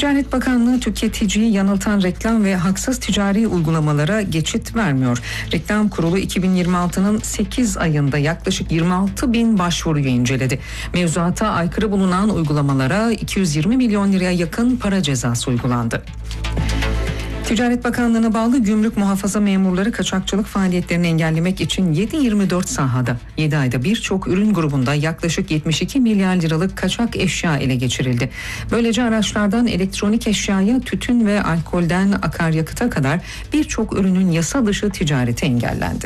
Ticaret Bakanlığı tüketiciyi yanıltan reklam ve haksız ticari uygulamalara geçit vermiyor. Reklam Kurulu 2026'nın 8 ayında yaklaşık 26 bin başvuruyu inceledi. Mevzuata aykırı bulunan uygulamalara 220 milyon liraya yakın para cezası uygulandı. Ticaret Bakanlığı'na bağlı gümrük muhafaza memurları kaçakçılık faaliyetlerini engellemek için 7/24 sahada 7 ayda birçok ürün grubunda yaklaşık 72 milyar liralık kaçak eşya ele geçirildi. Böylece araçlardan elektronik eşyaya, tütün ve alkolden akaryakıta kadar birçok ürünün yasa dışı ticareti engellendi.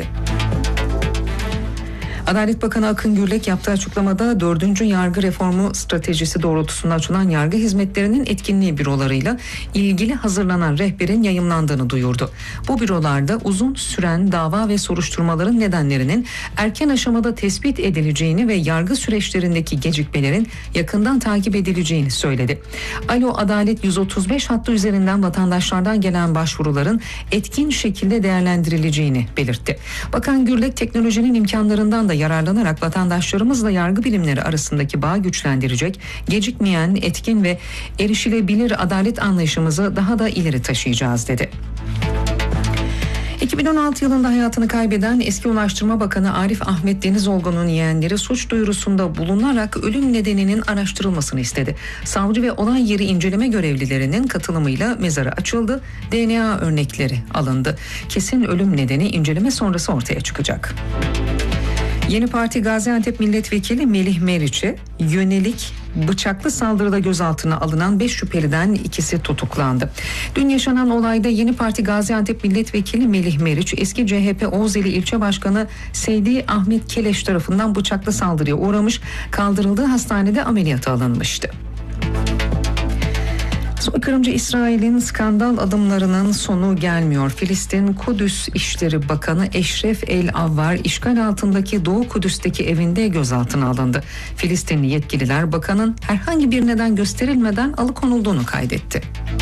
Adalet Bakanı Akın Gürlek yaptığı açıklamada 4. yargı reformu stratejisi doğrultusunda açılan yargı hizmetlerinin etkinliği bürolarıyla ilgili hazırlanan rehberin yayımlandığını duyurdu. Bu bürolarda uzun süren dava ve soruşturmaların nedenlerinin erken aşamada tespit edileceğini ve yargı süreçlerindeki gecikmelerin yakından takip edileceğini söyledi. Alo Adalet 135 hattı üzerinden vatandaşlardan gelen başvuruların etkin şekilde değerlendirileceğini belirtti. Bakan Gürlek teknolojinin imkanlarından da yararlanarak vatandaşlarımızla yargı birimleri arasındaki bağı güçlendirecek, gecikmeyen, etkin ve erişilebilir adalet anlayışımızı daha da ileri taşıyacağız dedi. 2016 yılında hayatını kaybeden eski Ulaştırma Bakanı Arif Ahmet Denizolgun'un yeğenleri suç duyurusunda bulunarak ölüm nedeninin araştırılmasını istedi. Savcı ve olay yeri inceleme görevlilerinin katılımıyla mezarı açıldı, DNA örnekleri alındı. Kesin ölüm nedeni inceleme sonrası ortaya çıkacak. Yeni Parti Gaziantep Milletvekili Melih Meriç'e yönelik bıçaklı saldırıda gözaltına alınan 5 şüpheliden ikisi tutuklandı. Dün yaşanan olayda Yeni Parti Gaziantep Milletvekili Melih Meriç, eski CHP Oğuzeli İlçe Başkanı Seydi Ahmet Keleş tarafından bıçaklı saldırıya uğramış, kaldırıldığı hastanede ameliyata alınmıştı. Soykırımcı İsrail'in skandal adımlarının sonu gelmiyor. Filistin Kudüs İşleri Bakanı Eşref El Avvar işgal altındaki Doğu Kudüs'teki evinde gözaltına alındı. Filistinli yetkililer bakanın herhangi bir neden gösterilmeden alıkonulduğunu kaydetti.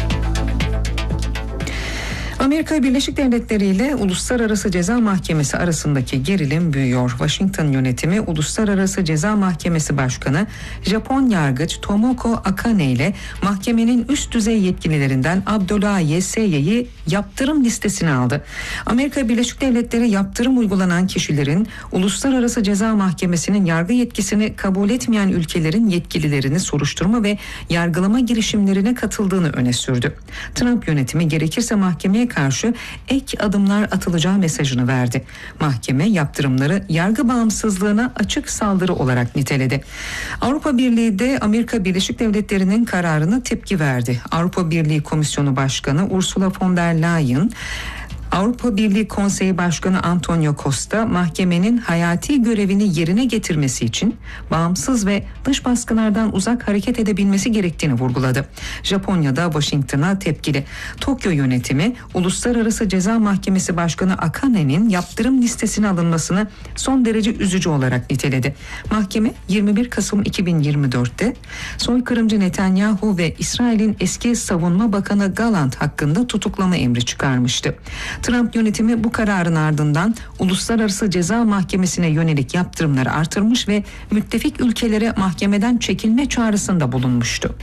Amerika Birleşik Devletleri ile Uluslararası Ceza Mahkemesi arasındaki gerilim büyüyor. Washington yönetimi Uluslararası Ceza Mahkemesi Başkanı Japon yargıç Tomoko Akane ile mahkemenin üst düzey yetkililerinden Abdullah Yeseye'yi yaptırım listesine aldı. Amerika Birleşik Devletleri yaptırım uygulanan kişilerin Uluslararası Ceza Mahkemesi'nin yargı yetkisini kabul etmeyen ülkelerin yetkililerini soruşturma ve yargılama girişimlerine katıldığını öne sürdü. Trump yönetimi gerekirse mahkemeye karşı ek adımlar atılacağı mesajını verdi. Mahkeme yaptırımları yargı bağımsızlığına açık saldırı olarak niteledi. Avrupa Birliği de Amerika Birleşik Devletleri'nin kararına tepki verdi. Avrupa Birliği Komisyonu Başkanı Ursula von der Leyen, Avrupa Birliği Konseyi Başkanı Antonio Costa mahkemenin hayati görevini yerine getirmesi için bağımsız ve dış baskılardan uzak hareket edebilmesi gerektiğini vurguladı. Japonya'da Washington'a tepkili. Tokyo yönetimi Uluslararası Ceza Mahkemesi Başkanı Akane'nin yaptırım listesine alınmasını son derece üzücü olarak niteledi. Mahkeme 21 Kasım 2024'te soykırımcı Netanyahu ve İsrail'in eski Savunma Bakanı Gallant hakkında tutuklama emri çıkarmıştı. Trump yönetimi bu kararın ardından Uluslararası Ceza Mahkemesi'ne yönelik yaptırımları artırmış ve müttefik ülkelere mahkemeden çekilme çağrısında bulunmuştu.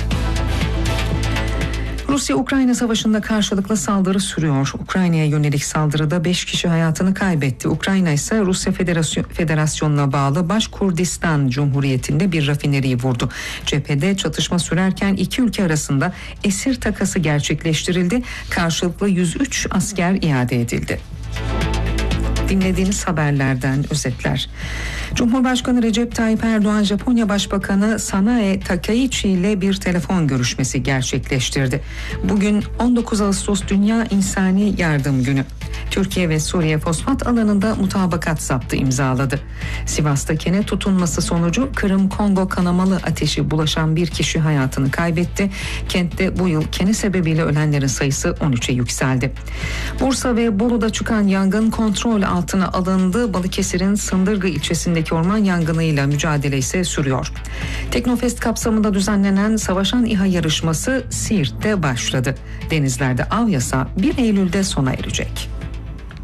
Rusya-Ukrayna savaşında karşılıklı saldırı sürüyor. Ukrayna'ya yönelik saldırıda 5 kişi hayatını kaybetti. Ukrayna ise Rusya Federasyonu'na bağlı Başkurdistan Cumhuriyeti'nde bir rafineriyi vurdu. Cephede çatışma sürerken iki ülke arasında esir takası gerçekleştirildi. Karşılıklı 103 asker iade edildi. Dinlediğiniz haberlerden özetler. Cumhurbaşkanı Recep Tayyip Erdoğan, Japonya Başbakanı Sanae Takaichi ile bir telefon görüşmesi gerçekleştirdi. Bugün 19 Ağustos Dünya İnsani Yardım Günü. Türkiye ve Suriye fosfat alanında mutabakat zaptı imzaladı. Sivas'ta kene tutunması sonucu Kırım-Kongo kanamalı ateşi bulaşan bir kişi hayatını kaybetti. Kentte bu yıl kene sebebiyle ölenlerin sayısı 13'e yükseldi. Bursa ve Bolu'da çıkan yangın kontrol altına alındı. Balıkesir'in Sındırgı ilçesindeki orman yangınıyla mücadele ise sürüyor. Teknofest kapsamında düzenlenen Savaşan İHA yarışması Siirt'te başladı. Denizlerde av yasağı 1 Eylül'de sona erecek.